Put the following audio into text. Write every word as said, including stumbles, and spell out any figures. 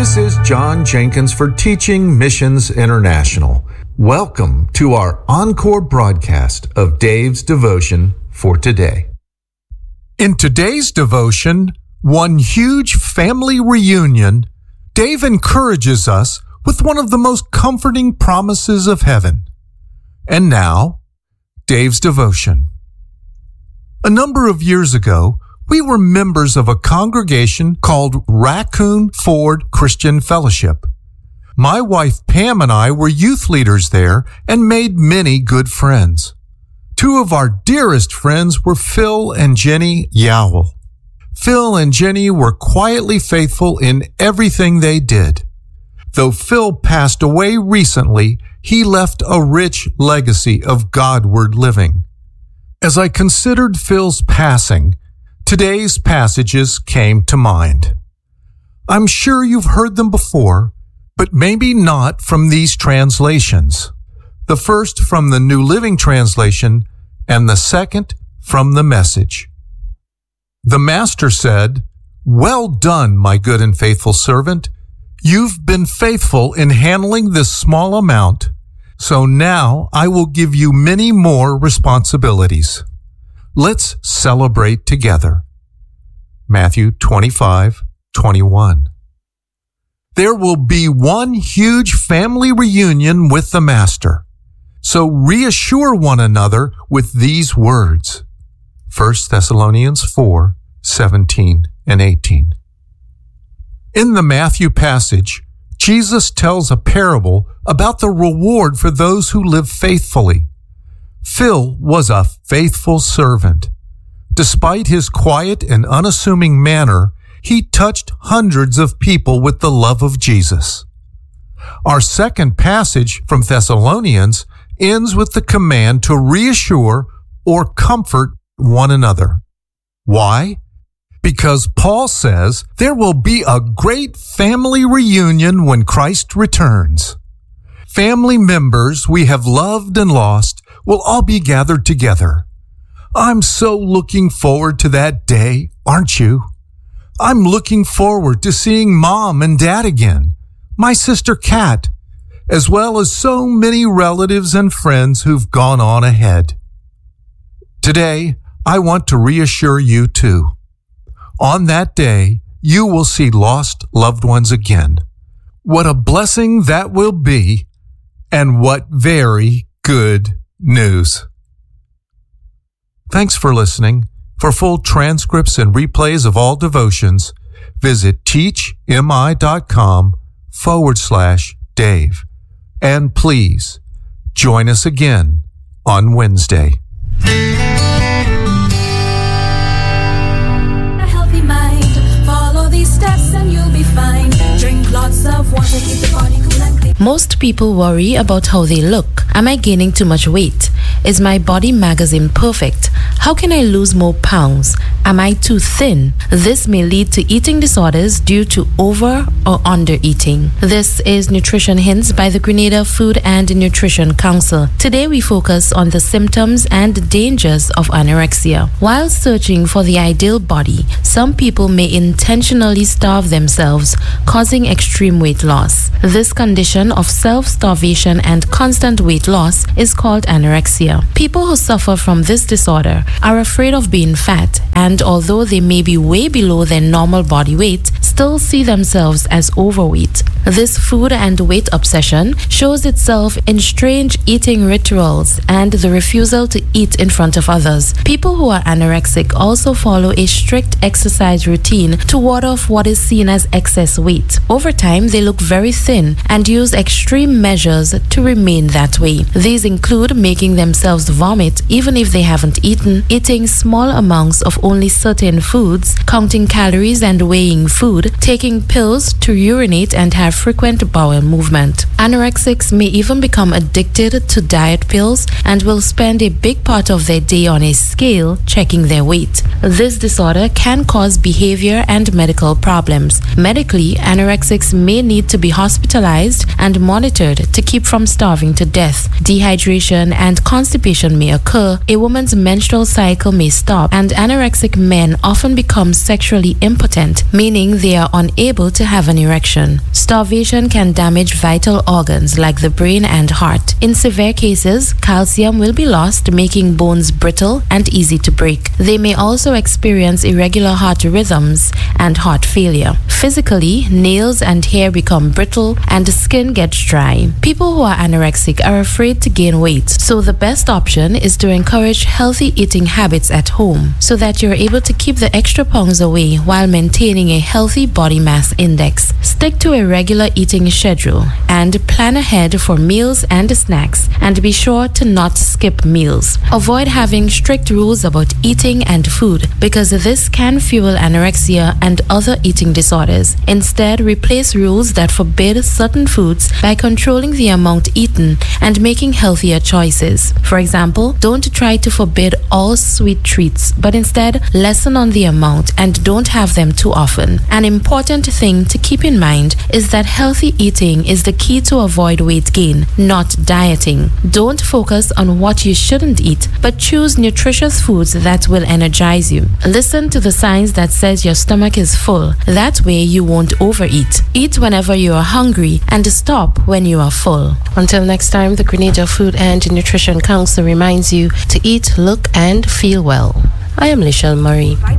This is John Jenkins for Teaching Missions International. Welcome to our encore broadcast of Dave's Devotion for today. In today's devotion, one huge family reunion, Dave encourages us with one of the most comforting promises of heaven. And now, Dave's devotion. A number of years ago, we were members of a congregation called Raccoon Ford Christian Fellowship. My wife Pam and I were youth leaders there and made many good friends. Two of our dearest friends were Phil and Jenny Yowell. Phil and Jenny were quietly faithful in everything they did. Though Phil passed away recently, he left a rich legacy of Godward living. As I considered Phil's passing, today's passages came to mind. I'm sure you've heard them before, but maybe not from these translations. The first from the New Living Translation and the second from the Message. The Master said, "Well done, my good and faithful servant. You've been faithful in handling this small amount, so now I will give you many more responsibilities. Let's celebrate together." Matthew twenty-five twenty-one. There will be one huge family reunion with the Master, so reassure one another with these words. First Thessalonians four seventeen and eighteen. In the Matthew passage, Jesus tells a parable about the reward for those who live faithfully. Phil was a faithful servant. Despite his quiet and unassuming manner, he touched hundreds of people with the love of Jesus. Our second passage from Thessalonians ends with the command to reassure or comfort one another. Why? Because Paul says there will be a great family reunion when Christ returns. Family members we have loved and lost will all be gathered together. I'm so looking forward to that day, aren't you? I'm looking forward to seeing Mom and Dad again, my sister Kat, as well as so many relatives and friends who've gone on ahead. Today, I want to reassure you too. On that day, you will see lost loved ones again. What a blessing that will be, and what very good news. Thanks for listening. For full transcripts and replays of all devotions, visit teachmi.com forward slash Dave. And please join us again on Wednesday. A healthy mind. Follow these steps and you'll be fine. Drink lots of water, keep the body cool and clean. Most people worry about how they look. Am I gaining too much weight? Is my body magazine perfect? How can I lose more pounds? Am I too thin? This may lead to eating disorders due to over or under eating. This is Nutrition Hints by the Grenada Food and Nutrition Council. Today we focus on the symptoms and dangers of anorexia. While searching for the ideal body, some people may intentionally starve themselves, causing extreme weight loss. This condition of self-starvation and constant weight loss is called anorexia. People who suffer from this disorder are afraid of being fat, and although they may be way below their normal body weight, still see themselves as overweight. This food and weight obsession shows itself in strange eating rituals and the refusal to eat in front of others. People who are anorexic also follow a strict exercise routine to ward off what is seen as excess weight. Over time, they look very thin and use extreme measures to remain that way. These include making themselves vomit even if they haven't eaten, eating small amounts of only certain foods, counting calories and weighing food, taking pills to urinate and have have frequent bowel movement. Anorexics may even become addicted to diet pills and will spend a big part of their day on a scale checking their weight. This disorder can cause behavior and medical problems. Medically, anorexics may need to be hospitalized and monitored to keep from starving to death. Dehydration and constipation may occur, a woman's menstrual cycle may stop, and anorexic men often become sexually impotent, meaning they are unable to have an erection. Starvation can damage vital organs like the brain and heart. In severe cases, calcium will be lost, making bones brittle and easy to break. They may also experience irregular heart rhythms and heart failure. Physically, nails and hair become brittle and the skin gets dry. People who are anorexic are afraid to gain weight, so the best option is to encourage healthy eating habits at home so that you're able to keep the extra pounds away while maintaining a healthy body mass index. Stick to a regular eating schedule and plan ahead for meals and snacks, and be sure to not skip meals. Avoid having strict rules about eating and food because this can fuel anorexia and other eating disorders. Instead, replace rules that forbid certain foods by controlling the amount eaten and making healthier choices. For example, don't try to forbid all sweet treats, but instead lessen on the amount and don't have them too often. An important thing to keep in mind is that healthy eating is the key to avoid weight gain, not dieting. Don't focus on what you shouldn't eat, but choose nutritious foods that will energize you. Listen to the signs that says your stomach is full. That way you won't overeat. Eat whenever you are hungry and stop when you are full. Until next time, the Grenada Food and Nutrition Council reminds you to eat, look, and feel well. I am Lichelle Murray.